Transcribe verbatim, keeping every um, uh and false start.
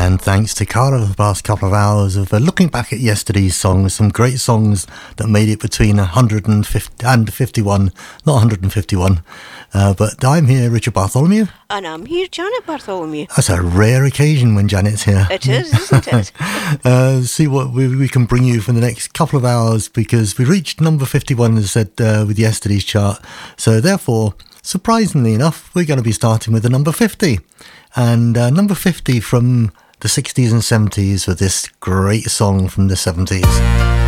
And thanks to Cara for the past couple of hours of uh, looking back at yesterday's songs, some great songs that made it between one hundred fifty and fifty-one, not one hundred fifty-one. Uh, but I'm here, Richard Bartholomew. And I'm here, Janet Bartholomew. That's a rare occasion when Janet's here. It is, isn't it? uh, see what we, we can bring you for the next couple of hours, because we reached number fifty-one, as I said, uh, with yesterday's chart. So therefore, surprisingly enough, we're going to be starting with the number fifty. And uh, number fifty from the sixties and seventies with this great song from the seventies.